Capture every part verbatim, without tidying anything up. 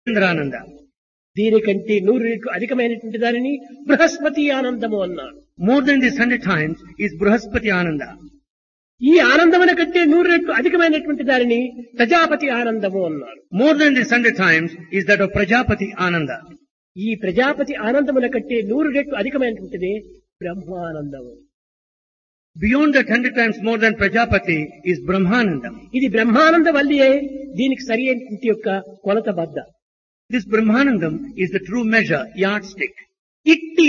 Indrananda. దీనికంటే నూరు రెట్లు అధికమైనటువంటి దానిని బృహస్పతి ఆనందము అన్నారు. More than this hundred times is Bruhaspati Ananda. ఈ ఆనందమున కంటే నూరు రెట్లు అధికమైనటువంటి దానిని ప్రజాపతి ఆనందము అన్నారు. More than this hundred times is that of Prajapati Ananda. ఈ ప్రజాపతి ఆనందమున కంటే నూరు రెట్లు అధికమైనటువంటిది Brahmanandam. Beyond that hundred times more than Prajapati is Brahmananda. ఇది బ్రహ్మానంద వల్లియే దీనికి సరి అయినటువంటి యొక్క కొలత బద్ద. This Brahmanandam is the true measure, yardstick. ఇట్టి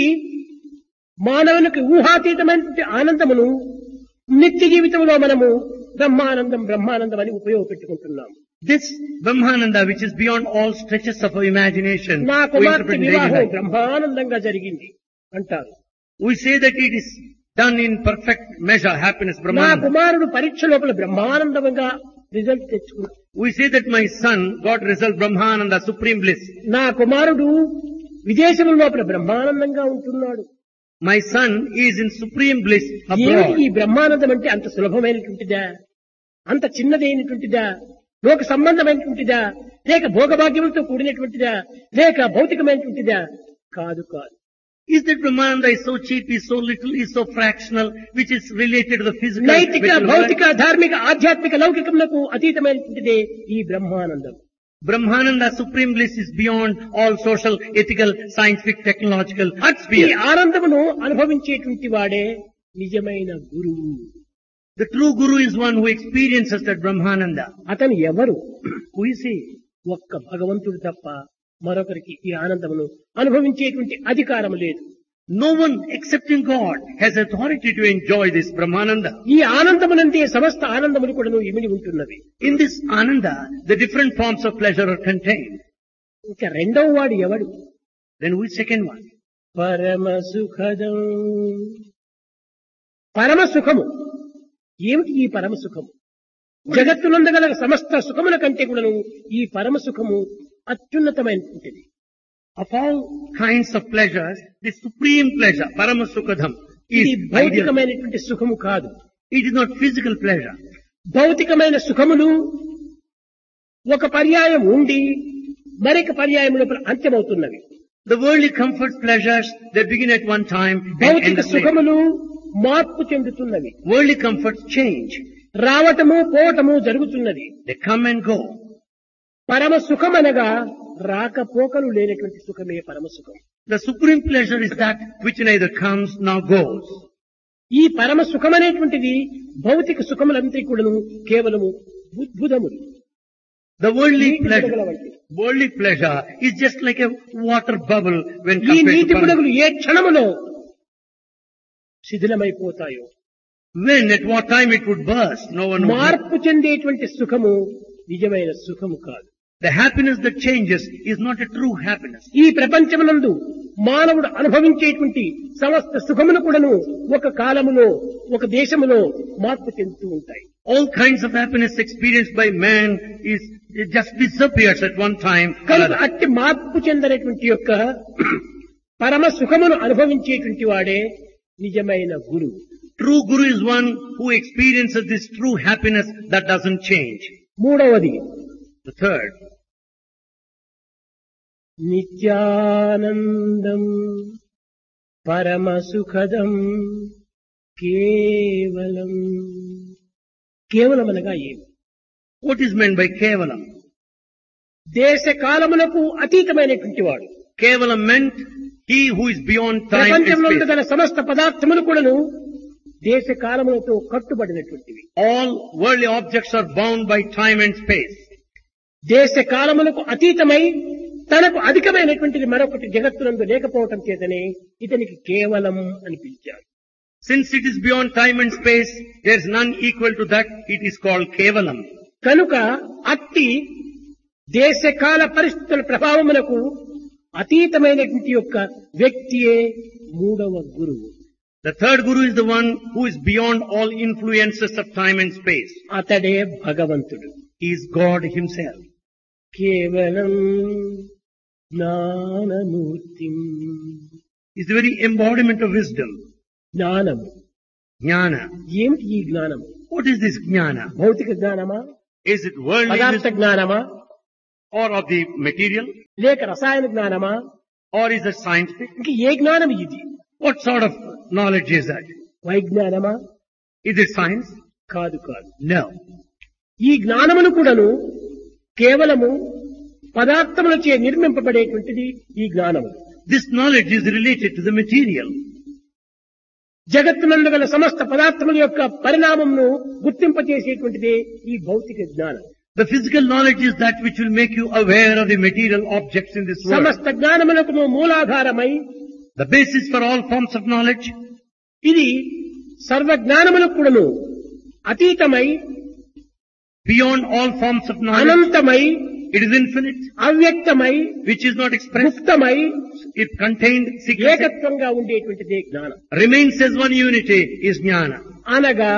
మానవునికి ఊహాతీతమైనటువంటి ఆనందమును నిత్య జీవితంలో మనము బ్రహ్మానందం బ్రహ్మానందం అని ఉపయోగపెట్టుకుంటున్నాము. This Brahmananda, which is beyond all stretches of our imagination, నా we కుమార్తె interpret in daily వివాహం life. బ్రహ్మానందంగా జరిగింది అంటారు. We say that it is done in perfect measure, happiness, నా Brahmananda. కుమారుడు పరీక్ష లోపల బ్రహ్మానందంగా రిజల్ట్ తెచ్చుకున్నాడు. We say that my son got result Brahmananda, supreme bliss. నా కుమారుడు విదేశముల లోపల బ్రహ్మానందంగా ఉంటున్నాడు. My son is in supreme bliss ఏమిటి abroad. ఈ బ్రహ్మానందం అంటే అంత సులభమైనటువంటిదా, అంత చిన్నదైనటువంటిదా, లోక సంబంధమైనటువంటిదా, లేక భోగభాగ్యములతో కూడినటువంటిదా, లేక భౌతికమైనటువంటిదా? కాదు కాదు. Is that Brahmananda is so cheap, is so little, is so fractional, which is related to the physical, నైతిక spiritual భౌతిక world? ధార్మిక ఆధ్యాత్మిక లౌకికములకు అతీతమైనటువంటిదే ఈ Brahmanandam. Brahmananda, supreme bliss is beyond all social, ethical, scientific, technological ఈ sphere. ఆనందమును అనుభవించేటువంటి వాడే నిజమైన గురువు. The true Guru is one who experiences that Brahmananda. అతను ఎవరు? Who is he? ఒక్క భగవంతుడు తప్ప మరొకరికి ఈ ఆనందమును అనుభవించేటువంటి అధికారం లేదు. No one excepting God has authority to enjoy this Brahmananda. ఈ ఆనందమునందే సమస్త ఆనందములు కూడా ఇమిడి ఉంటున్నవి. In this Ananda, the different forms of pleasure are contained. ఇంకా రెండవ వాడు ఎవడు? Then who is second one? పరమ సుఖదం. పరమ సుఖము ఏమిటి? ఈ పరమ సుఖము జగత్తునందగల సమస్త సుఖముల కంటే కూడాను ఈ పరమ సుఖము అత్యున్నతమైనటువంటిది. Of all kinds of pleasures, the supreme pleasure, Paramasukadham, ఇది is ideal. భౌతికమైనటువంటి సుఖము కాదు. It is not physical pleasure. భౌతికమైన సుఖములు ఒక పర్యాయం ఉండి మరొక పర్యాయం లోపల అంత్యమవుతున్నవి. The worldly comforts, pleasures, they begin at one time and end భౌతిక later. సుఖములు మార్పు చెందుతున్నవి. Worldly comforts change. రావటము పోవటము జరుగుతున్నది. They come and go. పరమ సుఖమనగా రాకపోకలు లేనటువంటి సుఖమే పరమ సుఖం. The supreme pleasure is that which neither comes nor goes. ఈ పరమ సుఖమనేటువంటిది భౌతిక సుఖములంతా కూడాను కేవలము బుద్భుదములు. The worldly నీటి pleasure, బుడగల వంటి. worldly pleasure is just like a water bubble when ఈ compared నీటి to బుడగలు Param- A క్షణములో శిథిలమైపోతాయో. When, at what time it would burst, no one would know. మార్పు చెందేటువంటి సుఖము నిజమైన సుఖము కాదు. The happiness that changes is not a true happiness. ఈ ప్రపంచమునందు మానవుడు అనుభవించేటువంటి సమస్త సుఖములు కూడాను ఒక కాలములో ఒక దేశములో మార్పు చెందుతూ ఉంటాయి. All kinds of happiness experienced by man is, it just disappears at one time or కనుక other. అట్టి మార్పు చెందనటువంటి యొక్క పరమ సుఖమును అనుభవించేటువంటి వాడే నిజమైన గురువు. True Guru is one who experiences this true happiness that doesn't change. మూడవది The third, నిత్యానందం పరమ సుఖదం కేవలం. కేవలం అనగా ఏమి? what is meant by Kevalam? దేశ కాలములకు అతీతమైనటువంటి వాడు. Kevalam meant he who is beyond time and ప్రపంచంలో space. గల సమస్త పదార్థములు కూడాను దేశ కాలములతో కట్టుబడినటువంటివి. All worldly objects are bound by time and space. దేశ కాలములకు అతీతమై తనకు అధికమైనటువంటిది మరొకటి జగత్తునందు లేకపోవటం చేతనే ఇతనికి కేవలం అని పిలిచారు. Since it is beyond time and space, there is none equal to that. It is called Kevalam. కనుక అట్టి దేశకాల పరిస్థితుల ప్రభావములకు అతీతమైనటువంటి యొక్క వ్యక్తియే మూడవ గురువు. The third Guru is the one who is beyond all influences of time and space. అతడే భగవంతుడు. He is God himself. కేవలం Gnanamurthy. He is the very embodiment of wisdom. జ్ఞానము Jnana. ఏమిటి? ఈ జ్ఞానము What is this jnana? భౌతిక జ్ఞానమా? Is it worldly పదార్థ wisdom? జ్ఞానమా? or of the material, లేక రసాయన జ్ఞానమా, or is it scientific? ఇంక ఏ జ్ఞానం ఇది? What sort of knowledge is that? వైజ్ఞానమా? Is it science? కాదు కాదు. No. ఈ జ్ఞానమును కూడాను కేవలము పదార్థములచే నిర్మింపబడేటువంటిది ఈ జ్ఞానము. This knowledge is related to the material. జగత్తునందు గల సమస్త పదార్థముల యొక్క పరిణామమును గుర్తింపచేసేటువంటిదే ఈ భౌతిక జ్ఞానం. The physical knowledge is that which will make you aware of the material objects in this world. సమస్త జ్ఞానములకు మూలాధారమై, The basis for all forms of knowledge. ఇది సర్వ జ్ఞానములకు కూడాను అతీతమై, Beyond all forms of knowledge. అనంతమై, It is infinite, అవ్యక్తమై, which is not expressed. గుప్తమై, It contained secrecy. ఏకత్వంగా ఉండేటువంటిదే జ్ఞానం. Remains as one unity is jnana. అనగా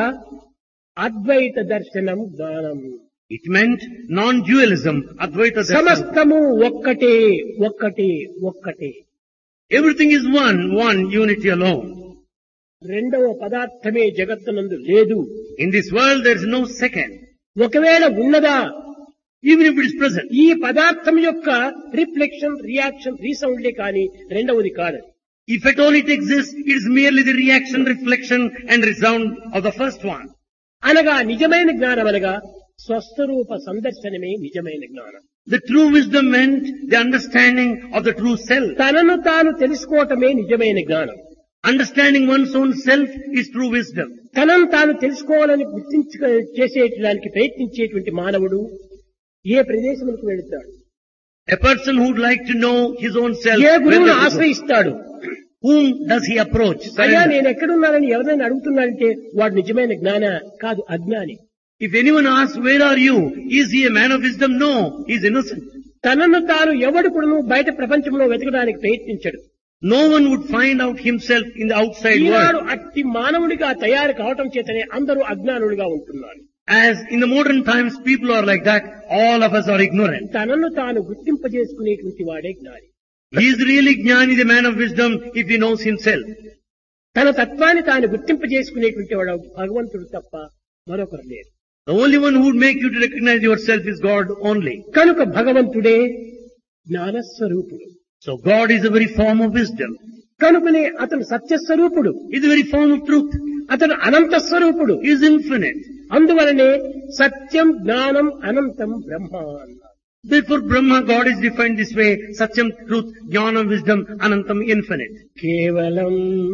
అద్వైత దర్శనం జ్ఞానం. It meant non-dualism, Advaita Darshan. సమస్తము ఒక్కటే ఒక్కటే ఒక్కటే. Everything is one, one unity alone. రెండవ పదార్థమే జగత్తునందు లేదు. In this world there is no second, ఒకవేళ ఉన్నదా, even if it is present. ఈ పదార్థం యొక్క రిఫ్లెక్షన్, రియాక్షన్, రీసౌండ్లే కానీ రెండవది కాదు. If at all it exists, it is merely the reaction, reflection and resound of the first one. అనగా నిజమైన జ్ఞానం అనగా స్వస్వరూప సందర్శనమే నిజమైన జ్ఞానం. The true wisdom meant the understanding of the true self. తనను తాను తెలుసుకోవటమే నిజమైన జ్ఞానం. Understanding one's own self is true wisdom. తనను తాను తెలుసుకోవాలని గుర్తించ చేసేయడానికి ప్రయత్నించేటువంటి మానవుడు ఏ ప్రదేశములకు వెళుతాడు? A person who would like to know his own self, A where గురువును does he go? ఆశ్రయిస్తాడు? Whom does he approach? అయ్యా Surrender. నేను ఎక్కడున్నానని ఎవరైనా అడుగుతున్నాడంటే వాడు నిజమైన జ్ఞాన కాదు, అజ్ఞాని. If anyone asks, where are you? Is he a man of wisdom? No, he is innocent. తనను తాను ఎవడు కూడాను బయట ప్రపంచంలో వెతకడానికి ప్రయత్నించడు. No one would find out himself in the outside Eenadu world. అట్టి మానవుడిగా తయారు కావటం చేతనే అందరూ అజ్ఞానులుగా ఉంటున్నారు. As in the modern times people are like that, all of us are ignorant. తనను తాను గుర్తింపజేసుకునేటువంటి వాడే జ్ఞాని. He is really Jnani, the man of wisdom, if he knows himself. తన తత్వాన్ని తాను గుర్తింపజేసుకునేటువంటి వాడు భగవంతుడు తప్ప మరొకరు లేరు. The only one who would make you to recognize yourself is God only. కనుక భగవంతుడే జ్ఞానస్వరూపుడు. So God is the very form of wisdom. కనుకనే అతను సత్యస్వరూపుడు, He is the very form of truth. అతను అనంత స్వరూపుడు. He is infinite. అందువలనే సత్యం, జ్ఞానం, అనంతం బ్రహ్మ అన్నారు. Therefore Brahma, God is defined this way: Satyam, truth, Jnanam, wisdom, Anantam, infinite. కేవలం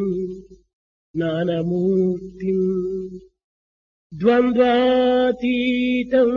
జ్ఞానమూర్తిం ద్వంద్వాతీతం.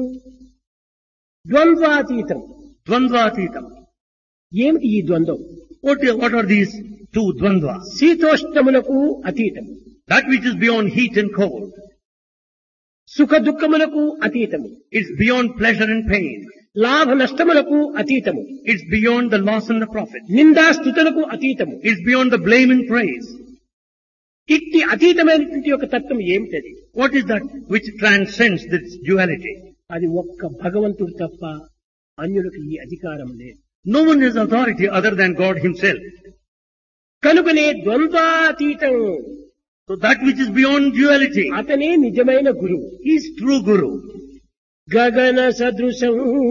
ద్వంద్వాతీతం Dvandvatitam. ఏమిటి ఈ ద్వంద్వం? What, what are these two dvandvas? శీతోష్ణములకు అతీతం, That which is beyond heat and cold. సుఖ దుఃఖములకు అతీతము, It's beyond pleasure and pain. లాభ నష్టములకు అతీతము, It's beyond the loss and the profit. నిందాస్తుతులకు అతీతము. It's beyond the blame and praise. ఇట్టి అతీతమైనటువంటి ఒక తత్వం ఏమిటది? What is that which transcends this duality? అది ఒక్క భగవంతుడు తప్ప అన్యులకు ఈ అధికారం లేదు. No one has authority other than God himself. కనుకనే ద్వంద్వాతీతం, So that which is beyond duality, అతనే నిజమైన గురువు. he is true Guru. గగన సదృశం,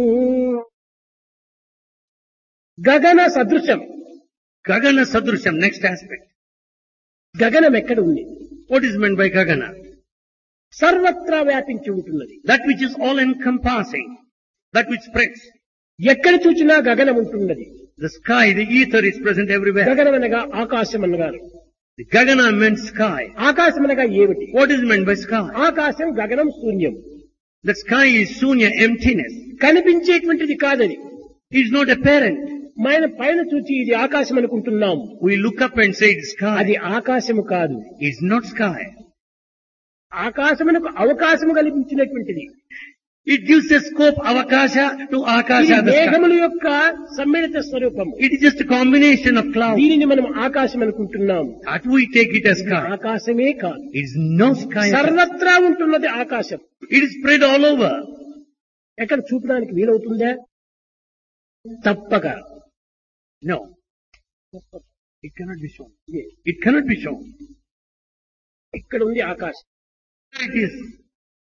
గగన సదృశం. Gagana Sadrusham, next aspect. గగనం ఎక్కడ ఉంది? What is meant by Gagana? సర్వత్రా వ్యాపించి ఉంటున్నది. That which is all encompassing, that which spreads. ఎక్కడ చూచినా గగనం ఉంటున్నది. The sky, the ether is present everywhere. గగనం అనగా ఆకాశం అనగారు. The Gagana meant sky. ఆకాశం అనగా ఏమిటి? What is meant by sky? ఆకాశం, గగనం, శూన్యం. The sky is Sunya, emptiness. కనిపించేటువంటిది కాదది. It is not apparent. మన పైన చూచి ఇది ఆకాశం అనుకుంటున్నాం. We look up and say it's sky. అది ఆకాశము కాదు. It's not sky. ఆకాశమునకు అవకాశము కల్పించినటువంటిది. It gives a scope, avakasha, to ఇది akasha, the sky. మేఘముల యొక్క సమ్మిళిత స్వరూపము. It is just a combination of clouds. దీనిని మనం ఆకాశం అనుకుంటున్నాం. That we take it as sky. ఆకాశమే కాదు. It is no sky. at all. సర్వత్రా ఉంటున్నది ఆకాశం. It is spread all over. ఎక్కడ చూపడానికి వీలవుతుందా? తప్పక. No. It cannot be shown. It cannot be shown. ఇక్కడ ఉంది ఆకాశం. It is.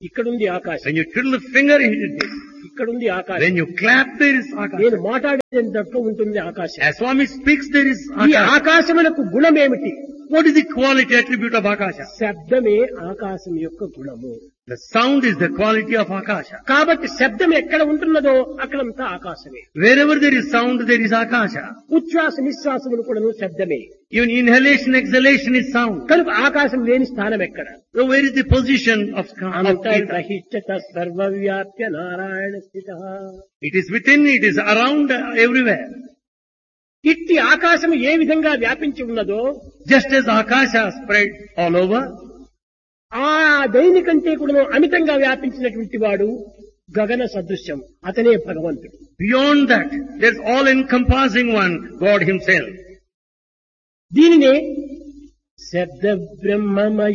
ఇక్కడుంది ఆకాశం, When you twiddle the finger, it is this. ఇక్కడుంది ఆకాశం. When you clap, there is నేను Akasha. మాట్లాడే దాంట్లో ఉంటుంది ఆకాశం. As Swami speaks, there is ఈ Akasha. ఆకాశములకు గుణం ఏమిటి? What is the quality attribute of Akasha? శబ్దమే ఆకాశం యొక్క గుణము. The sound is the quality of Akasha. కాబట్టి శబ్దం ఎక్కడ ఉంటున్నదో అక్కడంతా ఆకాశమే. Wherever there is sound, there is Akasha. ఉచ్ఛ్వాస నిశ్వాసములు కూడాను శబ్దమే. Even inhalation, exhalation is sound. కనుక ఆకాశం లేని స్థానం ఎక్కడ? So where is the position of, of ether? అంతర్బహిష్ట సర్వవ్యాప్య Narayana స్థితః. It is within, it is around, uh, everywhere. ఇట్టి ఆకాశం ఏ విధంగా వ్యాపించి ఉన్నదో Just as Akasha spread all over, ఆ దైని కంటే కూడా అమితంగా వ్యాపించినటువంటి వాడు గగన సదృశ్యం, అతనే భగవంతుడు. beyond that, there's all-encompassing one, God Himself. దీనినే శబ్ద బ్రహ్మమయ